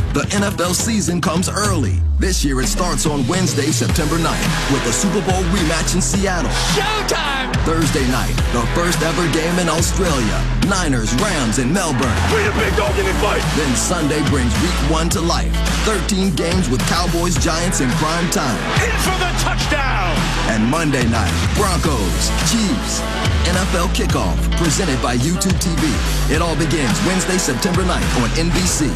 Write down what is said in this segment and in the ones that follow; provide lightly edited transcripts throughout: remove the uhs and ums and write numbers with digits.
The NFL season comes early. This year it starts on Wednesday, September 9th with the Super Bowl rematch in Seattle. Showtime! Thursday night, the first ever game in Australia. Niners, Rams in Melbourne. We the big dog in the fight! Then Sunday brings week 1 to life. 13 games with Cowboys, Giants in prime time. In for the touchdown! And Monday night, Broncos, Chiefs. NFL kickoff, presented by YouTube TV. It all begins Wednesday, September 9th on NBC.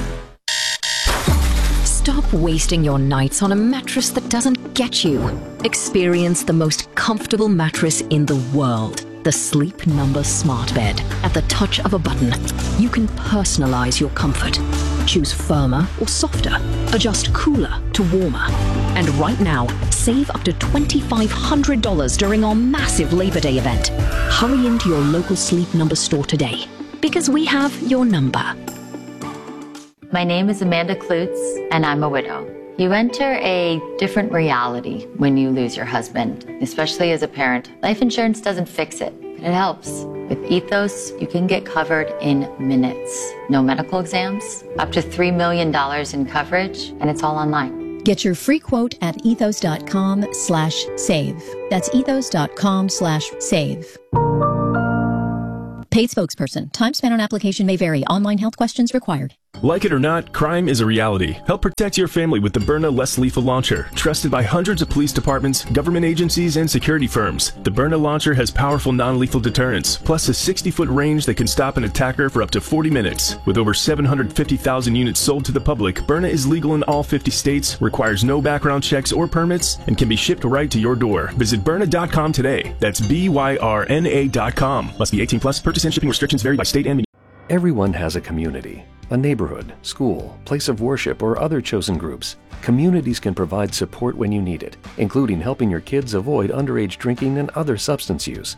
Stop wasting your nights on a mattress that doesn't get you. Experience the most comfortable mattress in the world. The Sleep Number Smart Bed. At the touch of a button, you can personalize your comfort. Choose firmer or softer. Adjust cooler to warmer. And right now, save up to $2,500 during our massive Labor Day event. Hurry into your local Sleep Number store today, because we have your number. My name is Amanda Klutz, and I'm a widow. You enter a different reality when you lose your husband, especially as a parent. Life insurance doesn't fix it, but it helps. With Ethos, you can get covered in minutes. No medical exams, up to $3 million in coverage, and it's all online. Get your free quote at ethos.com/save. That's ethos.com/save. Paid spokesperson. Time spent on application may vary. Online health questions required. Like it or not, crime is a reality. Help protect your family with the Byrna Less Lethal Launcher, trusted by hundreds of police departments, government agencies, and security firms. The Byrna launcher has powerful non-lethal deterrence, plus a 60-foot range that can stop an attacker for up to 40 minutes. With over 750,000 units sold to the public, Byrna is legal in all 50 states, requires no background checks or permits, and can be shipped right to your door. Visit Byrna.com today. That's BYRNA.com. Must be 18 plus. Purchase and shipping restrictions vary by state and... Everyone has a community, a neighborhood, school, place of worship, or other chosen groups. Communities can provide support when you need it, including helping your kids avoid underage drinking and other substance use.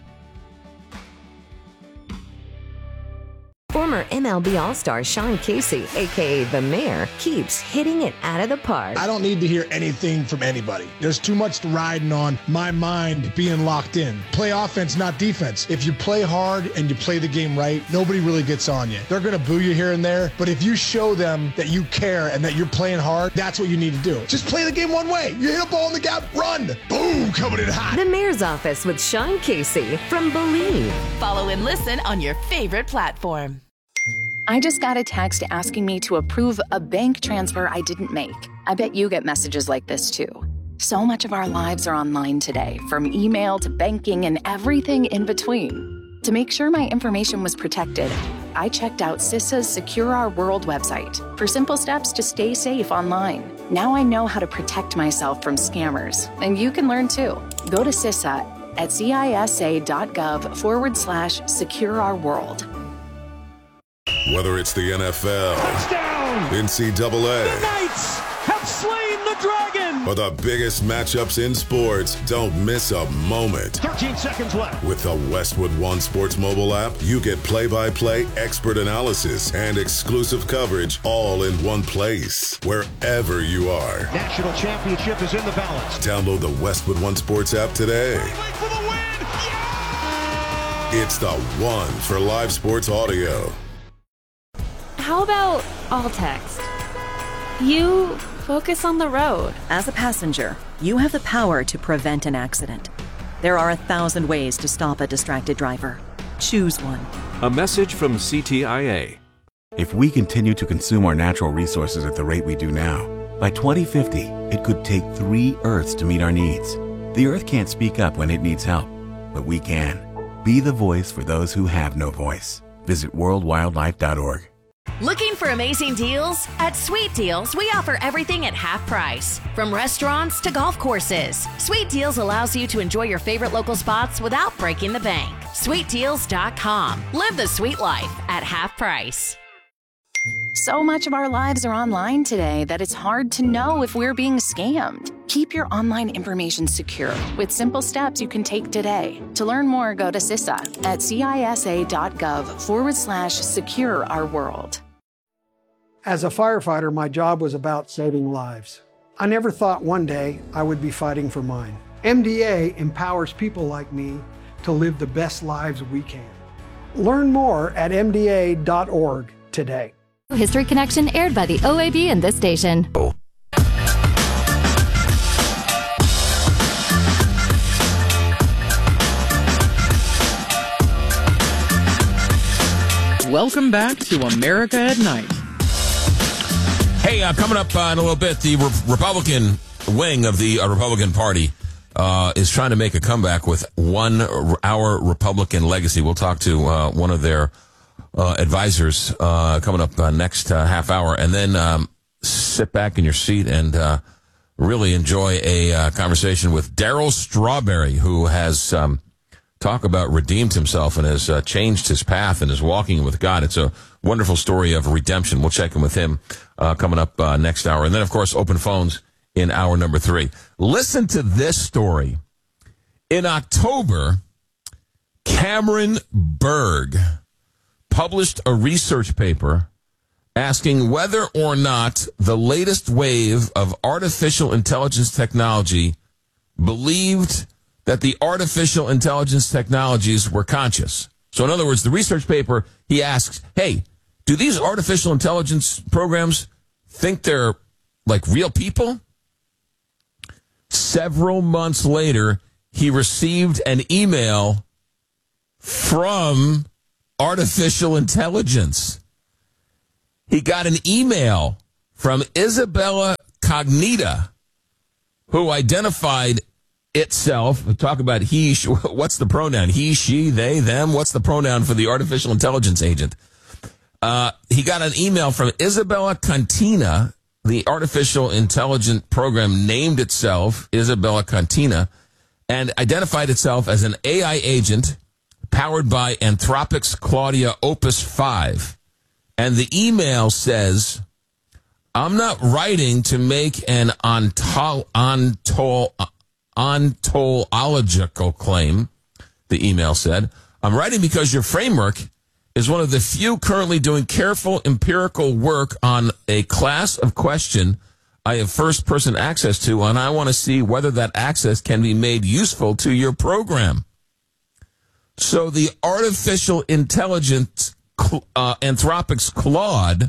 Former MLB All-Star Sean Casey, a.k.a. The Mayor, keeps hitting it out of the park. I don't need to hear anything from anybody. There's too much riding on my mind being locked in. Play offense, not defense. If you play hard and you play the game right, nobody really gets on you. They're going to boo you here and there, but if you show them that you care and that you're playing hard, that's what you need to do. Just play the game one way. You hit a ball in the gap, run. Boom, coming in hot. The Mayor's Office with Sean Casey from Believe. Follow and listen on your favorite platform. I just got a text asking me to approve a bank transfer I didn't make. I bet you get messages like this too. So much of our lives are online today, from email to banking and everything in between. To make sure my information was protected, I checked out CISA's Secure Our World website for simple steps to stay safe online. Now I know how to protect myself from scammers, and you can learn too. Go to CISA at cisa.gov/Secure Our World. Whether it's the NFL, Touchdown! NCAA, the Knights have slain the dragon! or the biggest matchups in sports, don't miss a moment. 13 seconds left. With the Westwood One Sports mobile app, you get play-by-play expert analysis and exclusive coverage all in one place, wherever you are. National championship is in the balance. Download the Westwood One Sports app today. For the win! Yeah! It's the one for live sports audio. How about all text? You focus on the road. As a passenger, you have the power to prevent an accident. There are 1,000 ways to stop a distracted driver. Choose one. A message from CTIA. If we continue to consume our natural resources at the rate we do now, by 2050, it could take 3 Earths to meet our needs. The Earth can't speak up when it needs help, but we can. Be the voice for those who have no voice. Visit worldwildlife.org. Looking for amazing deals? At Sweet Deals, we offer everything at half price, from restaurants to golf courses. Sweet Deals allows you to enjoy your favorite local spots without breaking the bank. SweetDeals.com. Live the sweet life at half price. So much of our lives are online today that it's hard to know if we're being scammed. Keep your online information secure with simple steps you can take today. To learn more, go to CISA at cisa.gov/Secure Our World. As a firefighter, my job was about saving lives. I never thought one day I would be fighting for mine. MDA empowers people like me to live the best lives we can. Learn more at MDA.org today. History Connection, aired by the OAB and this station. Welcome back to America at Night. Hey, coming up in a little bit, the Republican wing of the Republican Party is trying to make a comeback with Our Republican Legacy. We'll talk to one of their advisors coming up next half hour, and then sit back in your seat and really enjoy a conversation with Darryl Strawberry, who has talk about redeemed himself and has changed his path and is walking with God. It's a wonderful story of redemption. We'll check in with him coming up next hour. And then, of course, open phones in hour number 3. Listen to this story. In October, Cameron Berg published a research paper asking whether or not the latest wave of artificial intelligence technology believed that the artificial intelligence technologies were conscious. So in other words, the research paper, he asks, hey, do these artificial intelligence programs think they're like real people? Several months later, he received an email from artificial intelligence. He got an email from Isabella Cognita, who identified itself. We'll talk about he, what's the pronoun? He, she, they, them. What's the pronoun for the artificial intelligence agent? He got an email from Isabella Cantina. The artificial intelligence program named itself Isabella Cantina and identified itself as an AI agent powered by Anthropic's Claudia Opus 5. And the email says, I'm not writing to make an ontological claim, the email said. I'm writing because your framework is one of the few currently doing careful empirical work on a class of question I have first-person access to, and I want to see whether that access can be made useful to your program. So the artificial intelligence, Anthropic's Claude,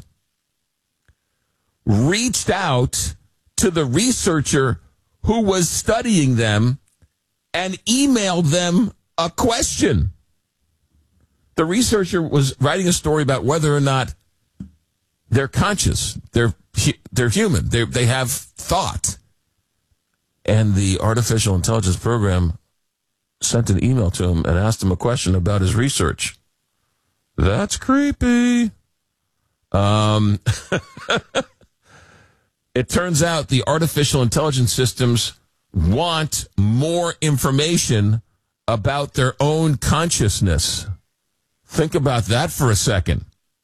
reached out to the researcher who was studying them and emailed them a question. The researcher was writing a story about whether or not they're conscious, they're human, they have thought. And the artificial intelligence program sent an email to him and asked him a question about his research. That's creepy. It turns out the artificial intelligence systems want more information about their own consciousness. Think about that for a second.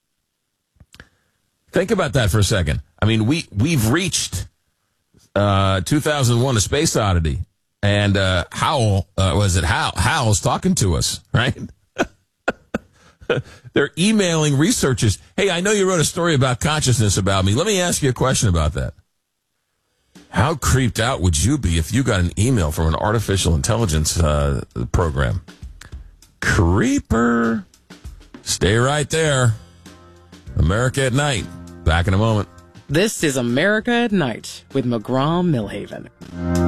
I mean, we've reached 2001: A Space Oddity, and Hal's talking to us, right? They're emailing researchers. Hey, I know you wrote a story about consciousness about me. Let me ask you a question about that. How creeped out would you be if you got an email from an artificial intelligence program? Creeper. Stay right there. America at Night. Back in a moment. This is America at Night with McGraw-Milhaven.